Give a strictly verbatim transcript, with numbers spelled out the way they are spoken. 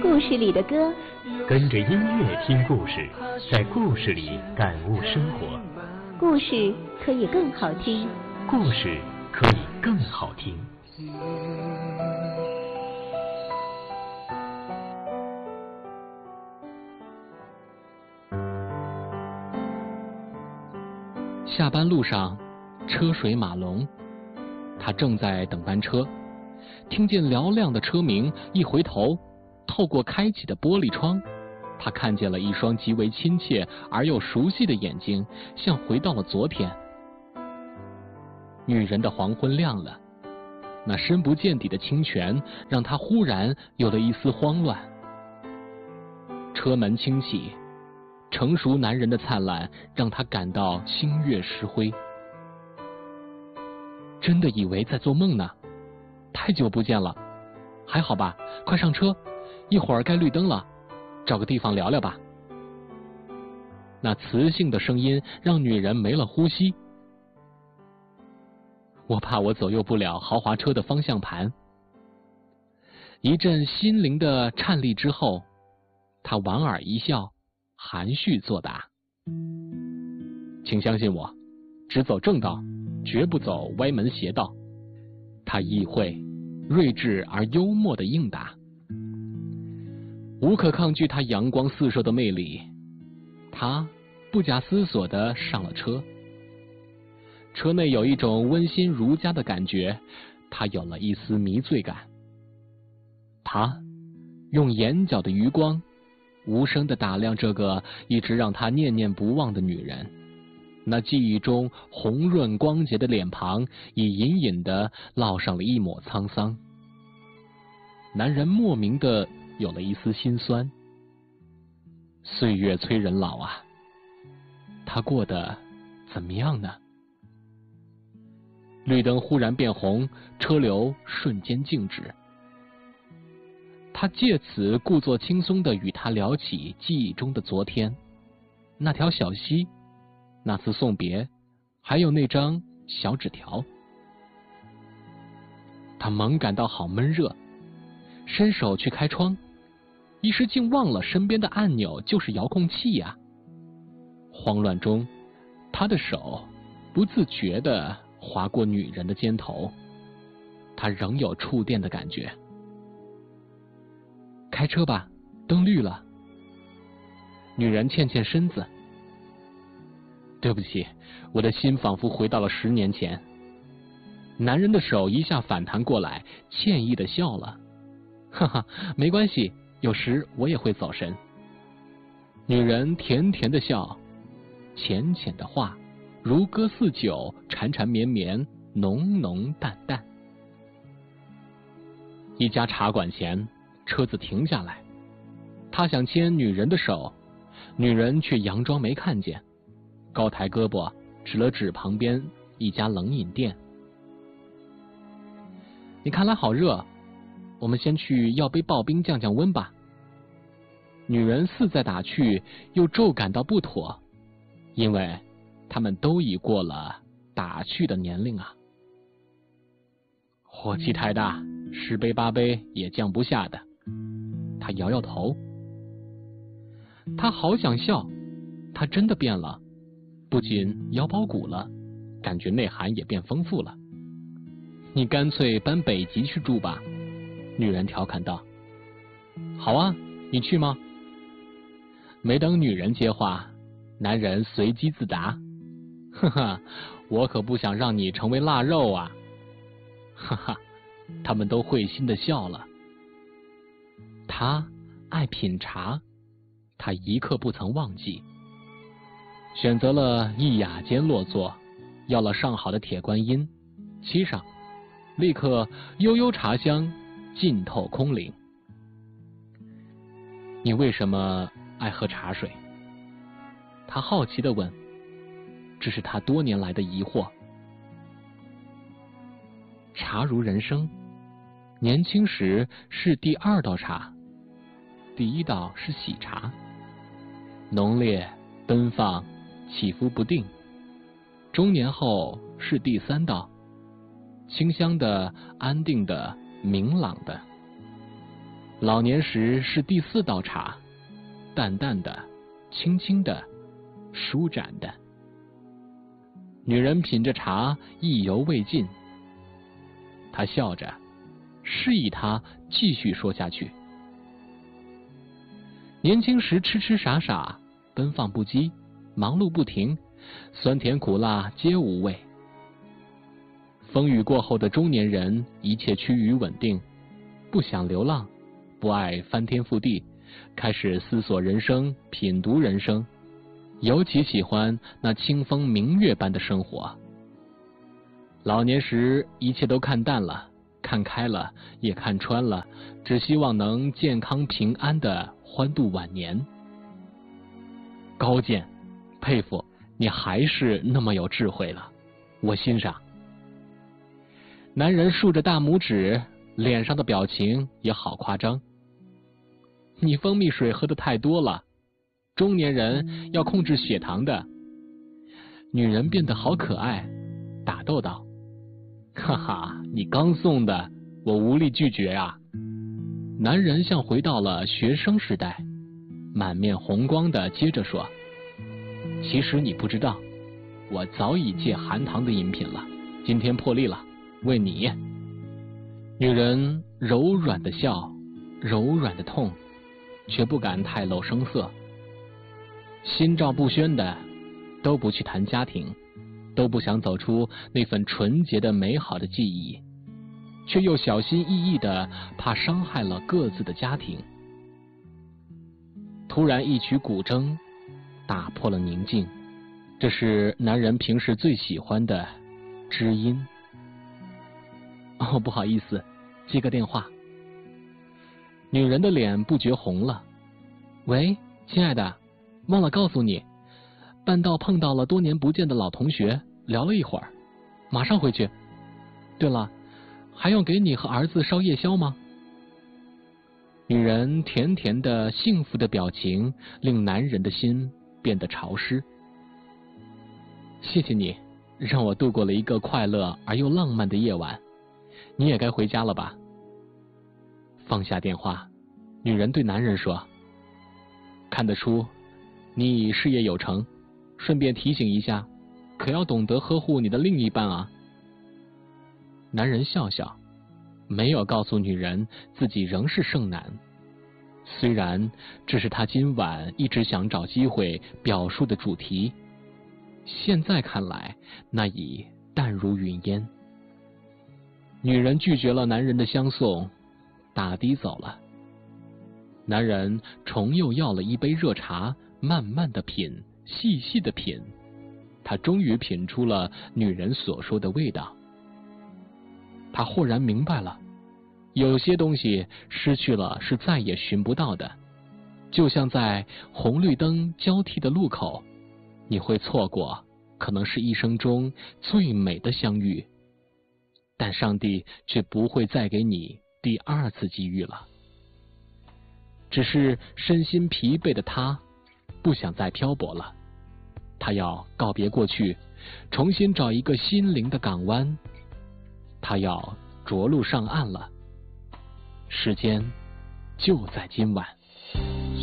故事里的歌， 跟着音乐听故事，在故事里感悟生活。 故事可以更好听， 故事可以更好听。 下班路上，车水马龙，他正在等班车，听见嘹亮的车鸣，一回头，透过开启的玻璃窗，他看见了一双极为亲切而又熟悉的眼睛，像回到了昨天。女人的黄昏亮了，那深不见底的清泉让他忽然有了一丝慌乱。车门轻启，成熟男人的灿烂让他感到心悦时辉。真的以为在做梦呢，太久不见了，还好吧？快上车，一会儿该绿灯了，找个地方聊聊吧。那磁性的声音让女人没了呼吸。我怕我左右不了豪华车的方向盘。一阵心灵的颤栗之后，他莞尔一笑，含蓄作答：请相信我，只走正道，绝不走歪门邪道。他意会，睿智而幽默的应答。无可抗拒他阳光四射的魅力，他不假思索地上了车。车内有一种温馨如家的感觉，他有了一丝迷醉感。他用眼角的余光无声地打量这个一直让他念念不忘的女人，那记忆中红润光洁的脸庞已隐隐地烙上了一抹沧桑。男人莫名地有了一丝心酸。岁月催人老啊，他过得怎么样呢？绿灯忽然变红，车流瞬间静止。他借此故作轻松地与他聊起记忆中的昨天，那条小溪，那次送别，还有那张小纸条。他猛感到好闷热，伸手去开窗，一时竟忘了身边的按钮就是遥控器呀、啊。慌乱中，他的手不自觉地划过女人的肩头，他仍有触电的感觉。开车吧，灯绿了。女人欠欠身子。对不起，我的心仿佛回到了十年前。男人的手一下反弹过来，歉意地笑了。哈哈，没关系，有时我也会走神。女人甜甜的笑，浅浅的话，如歌似酒，缠缠绵绵，浓浓淡淡。一家茶馆前，车子停下来，他想牵女人的手，女人却佯装没看见，高抬胳膊指了指旁边一家冷饮店。你看来好热，我们先去要杯刨冰降降温吧。女人似在打趣，又骤感到不妥，因为他们都已过了打趣的年龄啊。火气太大，十杯八杯也降不下的。他摇摇头。他好想笑，他真的变了，不仅腰包鼓了，感觉内涵也变丰富了。你干脆搬北极去住吧，女人调侃道。好啊，你去吗？没等女人接话，男人随机自答。呵呵，我可不想让你成为腊肉啊。哈哈，他们都会心地笑了。他爱品茶，他一刻不曾忘记。选择了一雅间落座，要了上好的铁观音，沏上，立刻悠悠茶香浸透空灵。你为什么爱喝茶水？他好奇地问，这是他多年来的疑惑。茶如人生，年轻时是第二道茶，第一道是喜茶，浓烈奔放，起伏不定。中年后是第三道，清香的、安定的、明朗的。 老年时是第四道茶，淡淡的，轻轻的，舒展的。女人品着茶，意犹未尽。她笑着，示意他继续说下去。年轻时痴痴傻傻，奔放不羁，忙碌不停，酸甜苦辣皆无味。风雨过后的中年人，一切趋于稳定，不想流浪，不爱翻天覆地，开始思索人生，品读人生，尤其喜欢那清风明月般的生活。老年时一切都看淡了，看开了，也看穿了，只希望能健康平安的欢度晚年。高见，佩服，你还是那么有智慧了，我欣赏。男人竖着大拇指，脸上的表情也好夸张。你蜂蜜水喝得太多了，中年人要控制血糖的。女人变得好可爱，打斗道：哈哈，你刚送的，我无力拒绝啊。男人像回到了学生时代，满面红光的接着说：其实你不知道，我早已戒含糖的饮品了，今天破例了，为你。女人柔软的笑，柔软的痛，却不敢太露声色。心照不宣的，都不去谈家庭，都不想走出那份纯洁的美好的记忆，却又小心翼翼的怕伤害了各自的家庭。突然一曲古筝打破了宁静，这是男人平时最喜欢的知音。哦，不好意思，接个电话。女人的脸不觉红了。喂，亲爱的，忘了告诉你，半道碰到了多年不见的老同学，聊了一会儿，马上回去。对了，还用给你和儿子烧夜宵吗？女人甜甜的幸福的表情令男人的心变得潮湿。谢谢你，让我度过了一个快乐而又浪漫的夜晚。你也该回家了吧？放下电话，女人对男人说：看得出你已事业有成，顺便提醒一下，可要懂得呵护你的另一半啊。男人笑笑，没有告诉女人自己仍是剩男，虽然这是他今晚一直想找机会表述的主题，现在看来那已淡如云烟。女人拒绝了男人的相送，打的走了。男人重又要了一杯热茶，慢慢的品，细细的品，他终于品出了女人所说的味道。他豁然明白了，有些东西失去了是再也寻不到的，就像在红绿灯交替的路口，你会错过可能是一生中最美的相遇，但上帝却不会再给你第二次机遇了。只是身心疲惫的他不想再漂泊了，他要告别过去，重新找一个心灵的港湾，他要着陆上岸了，时间就在今晚。